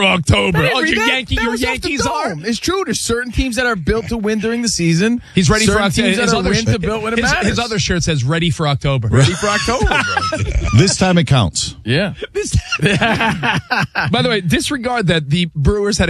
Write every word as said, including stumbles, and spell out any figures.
October. I didn't Oh, read your that. Yankee, That your was off the Yankees are. dome. It's true. There's certain teams that are built to win during the season. He's ready for certain October. teams that His are other, win to build when it his, matters. his other shirt says "Ready for October." Ready for October, bro. This time it counts. Yeah. This, by the way, disregard that the Brewers had